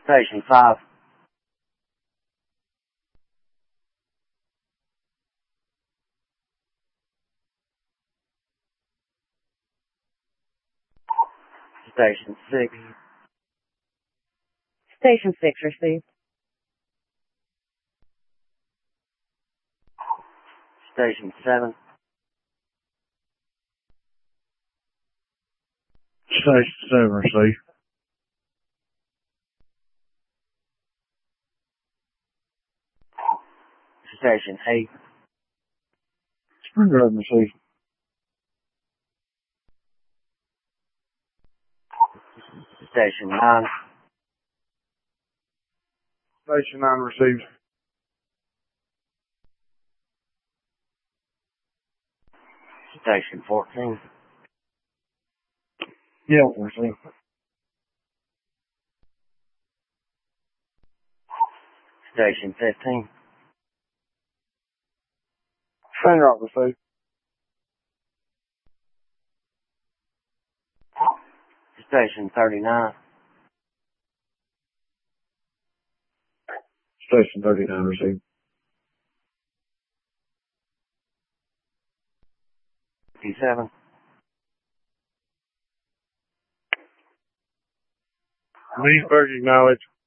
Station 5. Station 6. Station 6 received. Station 7. Station 7 received. Station 8. Spring Garden received. Station 9. Station 9 received. Station 14. Yelp received. Station 15. Fan Rock received. Station 39. Station 39 received. 57. Leesburg acknowledged.